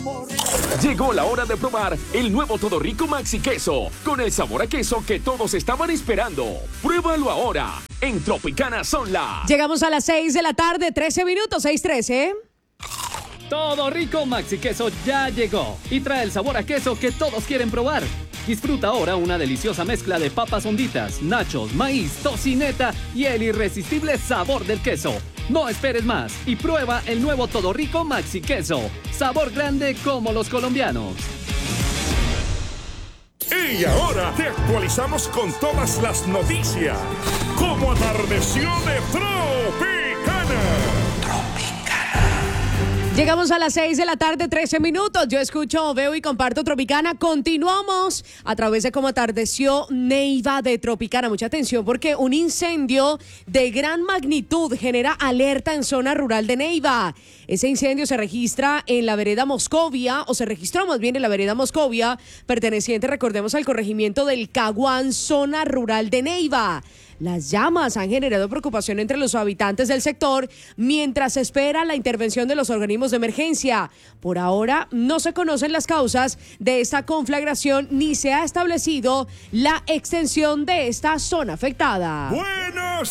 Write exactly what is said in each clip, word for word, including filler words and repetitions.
Llegó la hora de probar el nuevo Todo Rico Maxi Queso, con el sabor a queso que todos estaban esperando. Pruébalo ahora, en Tropicana Sonla. Llegamos a las seis de la tarde, trece minutos, seis trece. Todo Rico Maxi Queso ya llegó y trae el sabor a queso que todos quieren probar. Disfruta ahora una deliciosa mezcla de papas honditas, nachos, maíz, tocineta y el irresistible sabor del queso. No esperes más y prueba el nuevo Todo Rico Maxi Queso. Sabor grande como los colombianos. Y ahora te actualizamos con todas las noticias. Como atardeció de Tropicana. Llegamos a las seis de la tarde, trece minutos. Yo escucho, veo y comparto Tropicana. Continuamos a través de Cómo atardeció Neiva de Tropicana. Mucha atención porque un incendio de gran magnitud genera alerta en zona rural de Neiva. Ese incendio se registra en la vereda Moscovia, o se registró más bien en la vereda Moscovia, perteneciente, recordemos, al corregimiento del Caguán, zona rural de Neiva. Las llamas han generado preocupación entre los habitantes del sector mientras se espera la intervención de los organismos de emergencia. Por ahora no se conocen las causas de esta conflagración ni se ha establecido la extensión de esta zona afectada. ¡Buenos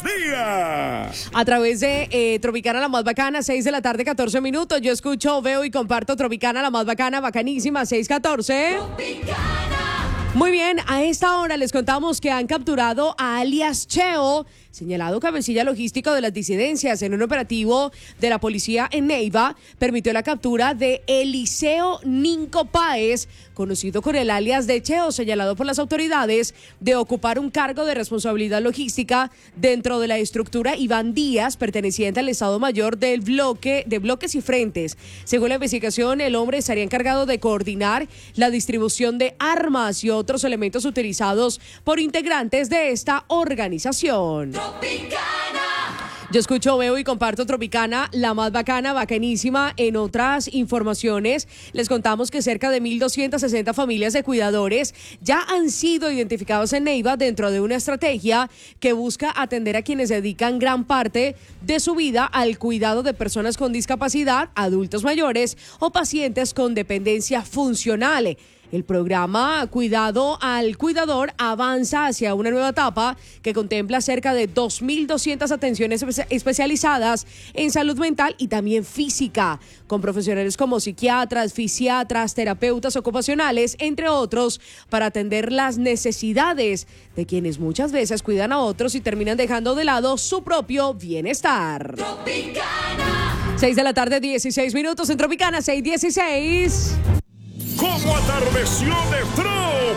días! A través de eh, Tropicana la más bacana, seis de la tarde, catorce minutos. Yo escucho, veo y comparto Tropicana la más bacana, bacanísima, seis catorce. Tropicana. Muy bien, a esta hora les contamos que han capturado a alias Cheo, señalado cabecilla logístico de las disidencias. En un operativo de la policía en Neiva, permitió la captura de Eliseo Ninco Páez, conocido con el alias de Cheo, señalado por las autoridades de ocupar un cargo de responsabilidad logística dentro de la estructura Iván Díaz, perteneciente al Estado Mayor del bloque de bloques y frentes. Según la investigación, el hombre estaría encargado de coordinar la distribución de armas y otros elementos utilizados por integrantes de esta organización. Tropicana. Yo escucho, veo y comparto Tropicana, la más bacana, bacanísima. En otras informaciones, les contamos que cerca de mil doscientas sesenta familias de cuidadores ya han sido identificados en Neiva dentro de una estrategia que busca atender a quienes dedican gran parte de su vida al cuidado de personas con discapacidad, adultos mayores o pacientes con dependencia funcional. El programa Cuidado al Cuidador avanza hacia una nueva etapa que contempla cerca de dos mil doscientas atenciones especializadas en salud mental y también física, con profesionales como psiquiatras, fisiatras, terapeutas ocupacionales, entre otros, para atender las necesidades de quienes muchas veces cuidan a otros y terminan dejando de lado su propio bienestar. Tropicana. seis de la tarde, dieciséis minutos en Tropicana, seis dieciséis. Como atardeció de Tropicana.